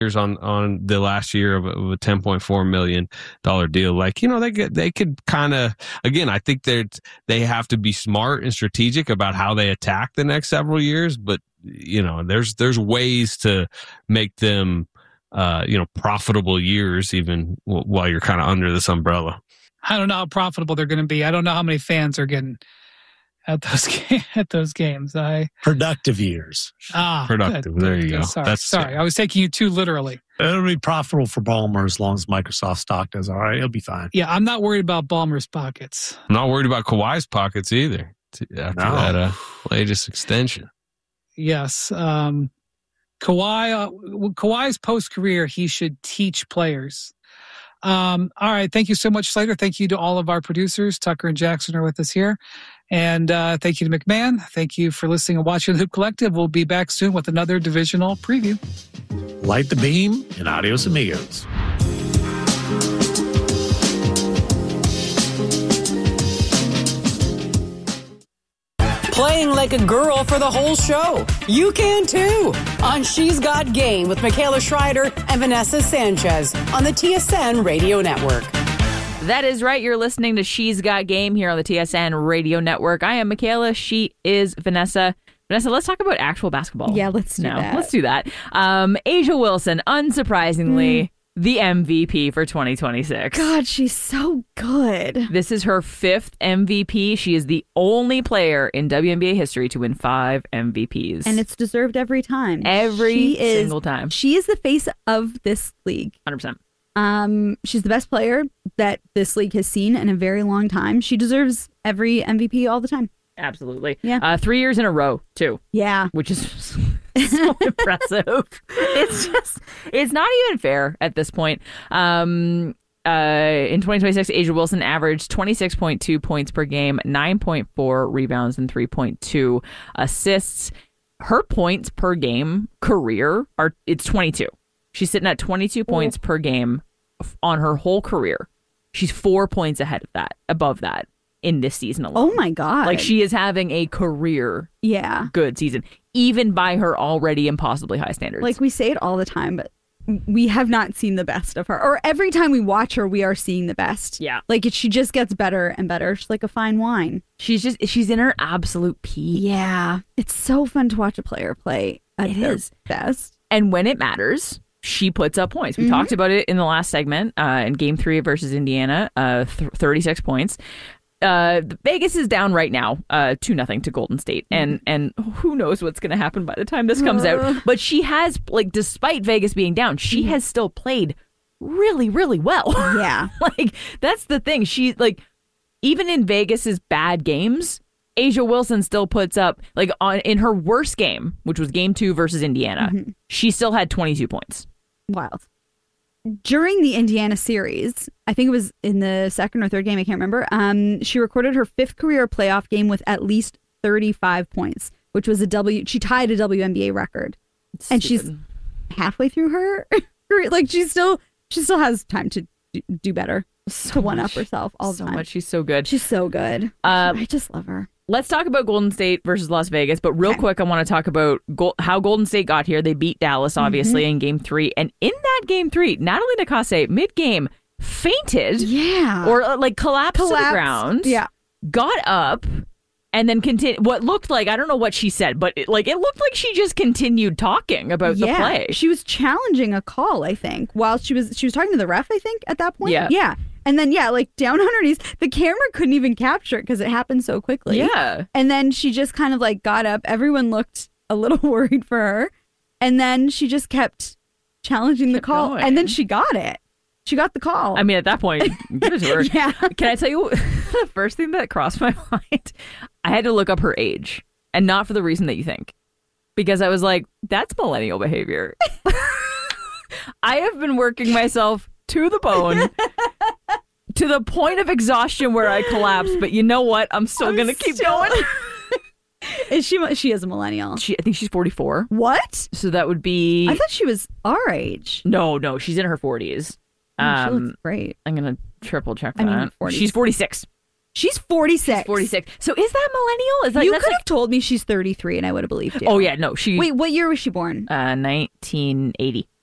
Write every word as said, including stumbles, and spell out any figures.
years on on the last year of a, of a ten point four million dollar deal. Like, you know, they could they could kind of, again, I think they they have to be smart and strategic about how they attack the next several years. But you know, there's there's ways to make them uh, you know, profitable years even w- while you're kind of under this umbrella. I don't know how profitable they're going to be. I don't know how many fans are getting at those at those games. I productive years. Ah, productive. Good, there good, you good. go. Sorry, That's sorry. I was taking you too literally. It'll be profitable for Ballmer as long as Microsoft stock does all right. It'll be fine. Yeah, I'm not worried about Ballmer's pockets. I'm not worried about Kawhi's pockets either after No. that uh, latest extension. Yes. Um, Kawhi, uh, Kawhi's post-career, he should teach players. Um, all right. Thank you so much, Slater. Thank you to all of our producers. Tucker and Jackson are with us here. And uh, thank you to McMahon. Thank you for listening and watching the Hoop Collective. We'll be back soon with another divisional preview. Light the beam and adios amigos. Playing like a girl for the whole show. You can too. On She's Got Game with Michaela Schreider and Vanessa Sanchez on the T S N Radio Network. That is right. You're listening to She's Got Game here on the T S N Radio Network. I am Michaela. She is Vanessa. Vanessa, let's talk about actual basketball. Yeah, let's do now. that. Let's do that. Um, A'ja Wilson, unsurprisingly, mm. the M V P for twenty twenty-six. God, she's so good. This is her fifth M V P. She is the only player in W N B A history to win five M V Ps. And it's deserved every time. Every she single is, time. She is the face of this league. one hundred percent. Um, she's the best player that this league has seen in a very long time. She deserves every M V P all the time. Absolutely. Yeah. Uh, three years in a row, too. Yeah. Which is so impressive. It's just, it's not even fair at this point. Um, uh, in twenty twenty-six, A'ja Wilson averaged twenty-six point two points per game, nine point four rebounds, and three point two assists. Her points per game career are, it's twenty-two. She's sitting at twenty-two oh. points per game on her whole career. She's four points ahead of that, above that in this season alone. Oh my God. Like, she is having a career yeah. good season, even by her already impossibly high standards. Like, we say it all the time, but we have not seen the best of her. Or every time we watch her, we are seeing the best. Yeah. Like, it, she just gets better and better. She's like a fine wine. She's just, she's in her absolute peak. Yeah. It's so fun to watch a player play at it their is. best. And when it matters, she puts up points. We mm-hmm. talked about it in the last segment uh, in game three versus Indiana, uh, th- thirty-six points. Uh, Vegas is down right now, uh, two nothing to Golden State, and and who knows what's going to happen by the time this comes uh. out. But she has, like, despite Vegas being down, she mm-hmm. has still played really, really well. Yeah, like, that's the thing. She, like, even in Vegas's bad games, A'ja Wilson still puts up, like, on in her worst game, which was game two versus Indiana, mm-hmm. she still had twenty-two points. Wild. During the Indiana series, I think it was in the second or third game, I can't remember, um, she recorded her fifth career playoff game with at least thirty-five points, which was a W. She tied a W N B A record. It's and stupid. She's halfway through her career. Like, she still, she still has time to do better, so to one much, up herself all the so time. much. She's so good. She's so good. Um, I just love her. Let's talk about Golden State versus Las Vegas, but real okay. quick, I want to talk about Go- how Golden State got here. They beat Dallas, obviously, mm-hmm. in game three. And in that game three, Natalie Nakase, mid-game, fainted. Yeah. Or, uh, like, collapsed, collapsed to the ground. Yeah. Got up, and then continued. What looked like, I don't know what she said, but, it, like, it looked like she just continued talking about yeah. the play. She was challenging a call, I think, while she was, she was talking to the ref, I think, at that point. Yeah. Yeah. And then, yeah, like, down on her knees. The camera couldn't even capture it because it happened so quickly. Yeah. And then she just kind of, like, got up. Everyone looked a little worried for her. And then she just kept challenging kept the call. Going. And then she got it. She got the call. I mean, at that point, give it to her. Yeah. Can I tell you the first thing that crossed my mind? I had to look up her age. And not for the reason that you think. Because I was like, that's millennial behavior. I have been working myself to the bone, to the point of exhaustion where I collapse. But you know what? I'm still I'm gonna keep still... going. Is she? She is a millennial. She, I think she's forty-four. What? So that would be. I thought she was our age. No, no, she's in her forties. Oh, um, she looks great. I'm gonna triple check that. I mean, forties. She's forty-six. She's forty-six. She's forty-six. So is that millennial? Is that you that's could like... have told me she's thirty-three and I would have believed you. Oh yeah, no, she. Wait, what year was she born? Uh, nineteen eighty.